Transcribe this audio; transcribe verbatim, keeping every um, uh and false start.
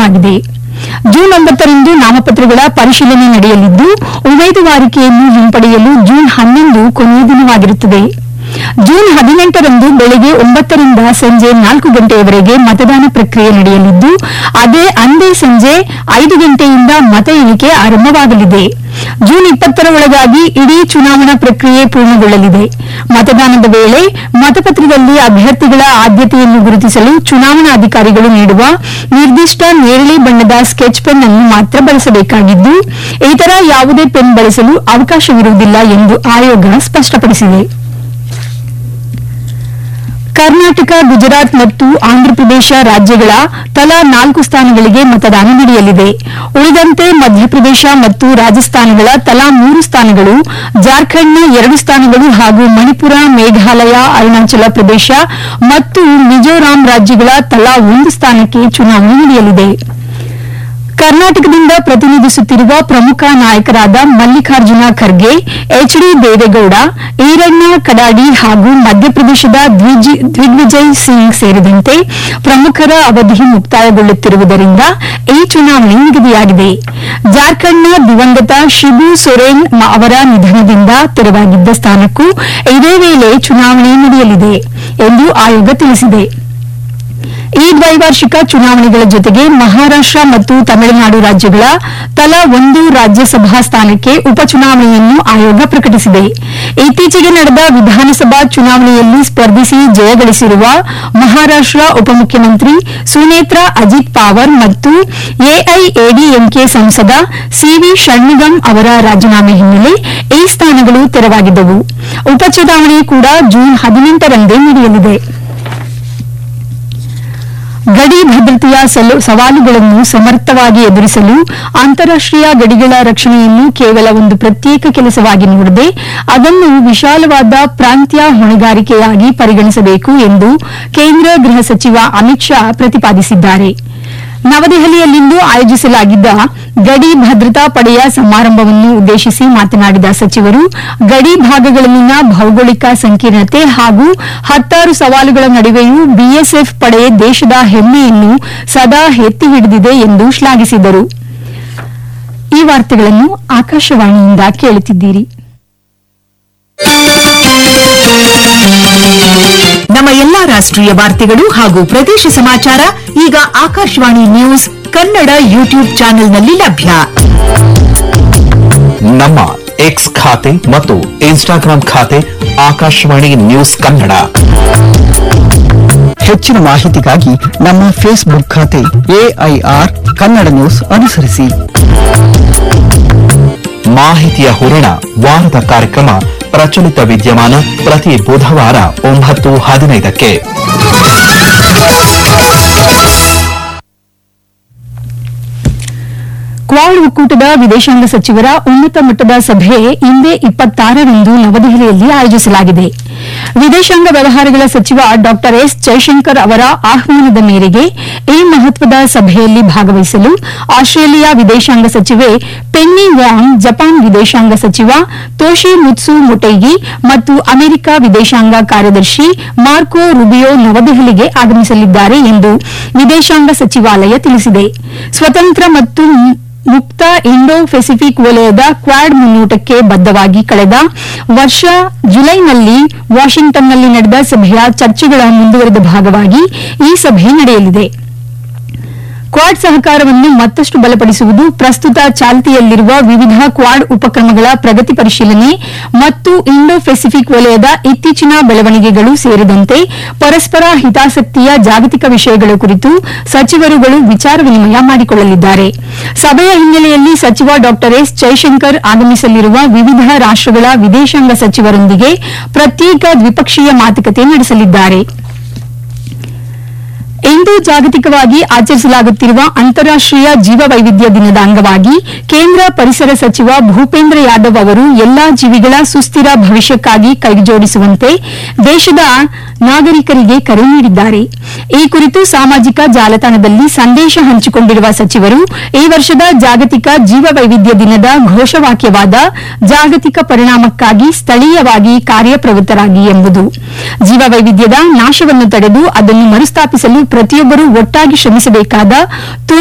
ಅಂತಿಮವಾಗಿದೆ. June ಒಂಬತ್ತರಂದು ನಾಮಪತ್ರಗಳ ಪರಿಶೀಲನೆ ನಡೆಯಲಿದ್ದು ಉಮೇದುವಾರಿಕೆಯನ್ನು ಹಿಂಪಡೆಯಲು ಜೂನ್ ಹನ್ನೊಂದು ಕೊನೆಯ ದಿನವಾಗಿರುತ್ತದೆ. ಜೂನ್ ಹದಿನೆಂಟರಂದು ಬೆಳಗ್ಗೆ ಒಂಬತ್ತರಿಂದ ಸಂಜೆ ನಾಲ್ಕು ಗಂಟೆಯವರೆಗೆ ಮತದಾನ ಪ್ರಕ್ರಿಯೆ ನಡೆಯಲಿದ್ದು ಅದೇ ಅಂದೇ ಸಂಜೆ ಐದು ಗಂಟೆಯಿಂದ ಮತ ಎಣಿಕೆ ಆರಂಭವಾಗಲಿದೆ. ಜೂನ್ ಇಪ್ಪತ್ತರ ಒಳಗಾಗಿ ಇಡೀ ಚುನಾವಣಾ ಪ್ರಕ್ರಿಯೆ ಪೂರ್ಣಗೊಳ್ಳಲಿದೆ. ಮತದಾನದ ವೇಳೆ ಮತಪತ್ರದಲ್ಲಿ ಅಭ್ಯರ್ಥಿಗಳ ಆದ್ಯತೆಯನ್ನು ಗುರುತಿಸಲು ಚುನಾವಣಾಧಿಕಾರಿಗಳು ನೀಡುವ ನಿರ್ದಿಷ್ಟ ನೇರಳೆ ಬಣ್ಣದ ಸ್ಕೆಚ್ ಪೆನ್ ಅನ್ನು ಮಾತ್ರ ಬಳಸಬೇಕಾಗಿದ್ದು ಇತರ ಯಾವುದೇ ಪೆನ್ ಬಳಸಲು ಅವಕಾಶವಿರುವುದಿಲ್ಲ ಎಂದು ಆಯೋಗ ಸ್ಪಷ್ಟಪಡಿಸಿದೆ. ಕರ್ನಾಟಕ, ಗುಜರಾತ್ ಮತ್ತು ಆಂಧ್ರಪ್ರದೇಶ ರಾಜ್ಯಗಳ ತಲಾ ನಾಲ್ಕು ಸ್ಥಾನಗಳಿಗೆ ಮತದಾನ ನಡೆಯಲಿದೆ. ಉಳಿದಂತೆ ಮಧ್ಯಪ್ರದೇಶ ಮತ್ತು ರಾಜಸ್ಥಾನಗಳ ತಲಾ ಮೂರು ಸ್ಥಾನಗಳು, ಜಾರ್ಖಂಡ್ನ ಎರಡು ಸ್ಥಾನಗಳು ಹಾಗೂ ಮಣಿಪುರ, ಮೇಘಾಲಯ, ಅರುಣಾಚಲ ಪ್ರದೇಶ ಮತ್ತು ಮಿಜೋರಾಂ ರಾಜ್ಯಗಳ ತಲಾ ಒಂದು ಸ್ಥಾನಕ್ಕೆ ಚುನಾವಣೆ ನಡೆಯಲಿದೆ. ಕರ್ನಾಟಕದಿಂದ ಪ್ರತಿನಿಧಿಸುತ್ತಿರುವ ಪ್ರಮುಖ ನಾಯಕರಾದ ಮಲ್ಲಿಕಾರ್ಜುನ ಖರ್ಗೆ, ಎಚ್ ಡಿ ದೇವೇಗೌಡ, ಈರಣ್ಣ ಕಡಾಡಿ ಹಾಗೂ ಮಧ್ಯಪ್ರದೇಶದ ದಿಗ್ವಿಜಯ್ ಸಿಂಗ್ ಸೇರಿದಂತೆ ಪ್ರಮುಖರ ಅವಧಿ ಮುಕ್ತಾಯಗೊಳ್ಳುತ್ತಿರುವುದರಿಂದ ಈ ಚುನಾವಣೆ ನಿಗದಿಯಾಗಿದೆ. ಜಾರ್ಖಂಡ್ನ ದಿವಂಗತ ಶಿಬು ಸೊರೆನ್ ಅವರ ನಿಧನದಿಂದ ತೆರವಾಗಿದ್ದ ಸ್ಥಾನಕ್ಕೂ ಇದೇ ವೇಳೆ ಚುನಾವಣೆ ನಡೆಯಲಿದೆ ಎಂದು ಆಯೋಗ ತಿಳಿಸಿದೆ. ಈ ದ್ವೈವಾರ್ಷಿಕ ಚುನಾವಣೆಗಳ ಜೊತೆಗೆ ಮಹಾರಾಷ್ಟ ಮತ್ತು ತಮಿಳುನಾಡು ರಾಜ್ಯಗಳ ತಲಾ ಒಂದು ರಾಜ್ಯಸಭಾ ಸ್ಥಾನಕ್ಕೆ ಉಪಚುನಾವಣೆಯನ್ನು ಆಯೋಗ ಪ್ರಕಟಿಸಿದೆ. ಇತ್ತೀಚೆಗೆ ನಡೆದ ವಿಧಾನಸಭಾ ಚುನಾವಣೆಯಲ್ಲಿ ಸ್ಪರ್ಧಿಸಿ ಜಯಗಳಿಸಿರುವ ಮಹಾರಾಷ್ಟ ಉಪಮುಖ್ಯಮಂತ್ರಿ ಸುನೇತ್ರಾ ಅಜಿತ್ ಪವಾರ್ ಮತ್ತು ಎಐಎಡಿಎಂಕೆ ಸಂಸದ ಸಿವಿ ಷಣ್ಮುಗಂ ಅವರ ರಾಜೀನಾಮೆ ಹಿನ್ನೆಲೆ ಈ ಸ್ಥಾನಗಳು ತೆರವಾಗಿದ್ದವು. ಉಪಚುನಾವಣೆ ಕೂಡ ಜೂನ್ ಹದಿನೆಂಟರಂದೇ ನಡೆಯಲಿದೆ. ಗಡಿ ಭದ್ರತೆಯ ಸವಾಲುಗಳನ್ನು ಸಮರ್ಥವಾಗಿ ಎದುರಿಸಲು ಅಂತಾರಾಷ್ಟೀಯ ಗಡಿಗಳ ರಕ್ಷಣೆಯನ್ನು ಕೇವಲ ಒಂದು ಪ್ರತ್ಯೇಕ ಕೆಲಸವಾಗಿ ನೋಡದೆ ಅದನ್ನು ವಿಶಾಲವಾದ ಪ್ರಾಂತ್ಯ ಹೊಣೆಗಾರಿಕೆಯಾಗಿ ಪರಿಗಣಿಸಬೇಕು ಎಂದು ಕೇಂದ್ರ ಗೃಹ ಸಚಿವ ಅಮಿತ್ ಶಾ ಪ್ರತಿಪಾದಿಸಿದ್ದಾರೆ. ನವದೆಹಲಿಯಲ್ಲಿಂದು ಆಯೋಜಿಸಲಾಗಿದ್ದ ಗಡಿ ಭದ್ರತಾ ಪಡೆಯ ಸಮಾರಂಭವನ್ನು ಉದ್ದೇಶಿಸಿ ಮಾತನಾಡಿದ ಸಚಿವರು, ಗಡಿ ಭಾಗಗಳಲ್ಲಿನ ಭೌಗೋಳಿಕ ಸಂಕೀರ್ಣತೆ ಹಾಗೂ ಹತ್ತಾರು ಸವಾಲುಗಳ ನಡುವೆಯೂ ಬಿಎಸ್ಎಫ್ ಪಡೆ ದೇಶದ ಹೆಮ್ಮೆಯನ್ನು ಸದಾ ಎತ್ತಿ ಹಿಡಿದಿದೆ ಎಂದು ಶ್ಲಾಘಿಸಿದರು. ಈ ವಾರ್ತೆಗಳನ್ನು ಆಕಾಶವಾಣಿಯಿಂದ ಕೇಳುತ್ತಿದ್ದೀರಿ. ನಮ್ಮ ಎಲ್ಲಾ ರಾಷ್ಟ್ರೀಯ ವಾರ್ತೆಗಳು ಹಾಗೂ ಪ್ರದೇಶ ಸಮಾಚಾರ ಈಗ ಆಕಾಶವಾಣಿ ನ್ಯೂಸ್ ಕನ್ನಡ ಯೂಟ್ಯೂಬ್ ಚಾನೆಲ್ನಲ್ಲಿ ಲಭ್ಯ. ನಮ್ಮ ಎಕ್ಸ್ ಖಾತೆ ಮತ್ತು ಇನ್ಸ್ಟಾಗ್ರಾಂ ಖಾತೆ ಆಕಾಶವಾಣಿ ನ್ಯೂಸ್ ಕನ್ನಡ. ಹೆಚ್ಚಿನ ಮಾಹಿತಿಗಾಗಿ ನಮ್ಮ ಫೇಸ್ಬುಕ್ ಖಾತೆ ಎಐಆರ್ ಕನ್ನಡ ನ್ಯೂಸ್ ಅನುಸರಿಸಿ. ಮಾಹಿತಿಯ ಹೂರಣ ವಾರದ ಕಾರ್ಯಕ್ರಮ ಪ್ರಚಲಿತ ವಿದ್ಯಮಾನ ಪ್ರತಿ ಬುಧವಾರ ಒಂಬತ್ತು ಹದಿನೈದಕ್ಕೆ. ಕ್ವಾಡ್ ಒಕ್ಕೂಟದ ವಿದೇಶಾಂಗ ಸಚಿವರ ಉನ್ನತ ಮಟ್ಟದ ಸಭೆ ಇಂದೇ ಇಪ್ಪತ್ತಾರರಂದು ನವದೆಹಲಿಯಲ್ಲಿ ಆಯೋಜಿಸಲಾಗಿದೆ. ವಿದೇಶಾಂಗ ವ್ಯವಹಾರಗಳ ಸಚಿವ ಡಾ ಎಸ್ ಜೈಶಂಕರ್ ಅವರ ಆಹ್ವಾನದ ಮೇರೆಗೆ ಈ ಮಹತ್ವದ ಸಭೆಯಲ್ಲಿ ಭಾಗವಹಿಸಲು ಆಸ್ಟ್ರೇಲಿಯಾ ವಿದೇಶಾಂಗ ಸಚಿವೆ ಪೆನ್ನಿ ವಾಂಗ್, ಜಪಾನ್ ವಿದೇಶಾಂಗ ಸಚಿವ ತೋಶಿಮಿತ್ಸು ಮೊಟೇಗಿ ಮತ್ತು ಅಮೆರಿಕ ವಿದೇಶಾಂಗ ಕಾರ್ಯದರ್ಶಿ ಮಾರ್ಕೊ ರುಬಿಯೋ ನವದೆಹಲಿಗೆ ಆಗಮಿಸಲಿದ್ದಾರೆ ಎಂದು ವಿದೇಶಾಂಗ ಸಚಿವಾಲಯ ತಿಳಿಸಿದೆ. ಸ್ವತಂತ್ರ ಮತ್ತು ಮುಕ್ತ ಇಂಡೋ ಪೆಸಿಫಿಕ್ ವಲಯದ ಕ್ವಾಡ್ ಮುನ್ನೋಟಕ್ಕೆ ಬದ್ದವಾಗಿ ಕಳೆದ ವರ್ಷ ಜುಲೈನಲ್ಲಿ ವಾಷಿಂಗ್ಟನ್ನಲ್ಲಿ ನಡೆದ ಸಭೆಯ ಚರ್ಚೆಗಳ ಮುಂದುವರೆದ ಭಾಗವಾಗಿ ಈ ಸಭೆ ನಡೆಯಲಿದೆ. ಕ್ವಾಡ್ ಸಹಕಾರವನ್ನು ಮತ್ತಷ್ಟು ಬಲಪಡಿಸುವುದು, ಪ್ರಸ್ತುತ ಚಾಲ್ತಿಯಲ್ಲಿರುವ ವಿವಿಧ ಕ್ವಾಡ್ ಉಪಕ್ರಮಗಳ ಪ್ರಗತಿ ಪರಿಶೀಲನೆ ಮತ್ತು ಇಂಡೋ ಪೆಸಿಫಿಕ್ ವಲಯದ ಇತ್ತೀಚಿನ ಬೆಳವಣಿಗೆಗಳು ಸೇರಿದಂತೆ ಪರಸ್ಪರ ಹಿತಾಸಕ್ತಿಯ ಜಾಗತಿಕ ವಿಷಯಗಳ ಕುರಿತು ಸಚಿವರುಗಳು ವಿಚಾರ ವಿನಿಮಯ ಮಾಡಿಕೊಳ್ಳಲಿದ್ದಾರೆ. ಸಭೆಯ ಹಿನ್ನೆಲೆಯಲ್ಲಿ ಸಚಿವ ಡಾ ಎಸ್ ಜೈಶಂಕರ್ ಆಗಮಿಸಲಿರುವ ವಿವಿಧ ರಾಷ್ಟಗಳ ವಿದೇಶಾಂಗ ಸಚಿವರೊಂದಿಗೆ ಪ್ರತ್ಯೇಕ ದ್ವಿಪಕ್ಷೀಯ ಮಾತುಕತೆ ನಡೆಸಲಿದ್ದಾರೆ. ಇಂದು ಜಾಗತಿಕವಾಗಿ ಆಚರಿಸಲಾಗುತ್ತಿರುವ ಅಂತಾರಾಷ್ಟೀಯ ಜೀವವೈವಿಧ್ಯ ದಿನದ ಅಂಗವಾಗಿ ಕೇಂದ್ರ ಪರಿಸರ ಸಚಿವ ಭೂಪೇಂದ್ರ ಯಾದವ್ ಅವರು ಎಲ್ಲಾ ಜೀವಿಗಳ ಸುಸ್ಥಿರ ಭವಿಷ್ಯಕ್ಕಾಗಿ ಕೈಜೋಡಿಸುವಂತೆ ದೇಶದ ನಾಗರಿಕರಿಗೆ ಕರೆ ನೀಡಿದ್ದಾರೆ. ಈ ಕುರಿತು ಸಾಮಾಜಿಕ ಜಾಲತಾಣದಲ್ಲಿ ಸಂದೇಶ ಹಂಚಿಕೊಂಡಿರುವ ಸಚಿವರು, ಈ ವರ್ಷದ ಜಾಗತಿಕ ಜೀವವೈವಿಧ್ಯ ದಿನದ ಘೋಷವಾಕ್ಯವಾದ ಜಾಗತಿಕ ಪರಿಣಾಮಕ್ಕಾಗಿ ಸ್ಥಳೀಯವಾಗಿ ಕಾರ್ಯಪ್ರವೃತ್ತರಾಗಿ ಎಂಬುದು. ಜೀವವೈವಿಧ್ಯದ ನಾಶವನ್ನು ತಡೆದು ಅದನ್ನು ಮರುಸ್ಥಾಪಿಸಲು ಪ್ರತಿಯೊಬ್ಬರೂ ಒಟ್ಟಾಗಿ ಶ್ರಮಿಸಬೇಕಾದ ತುರ್ತು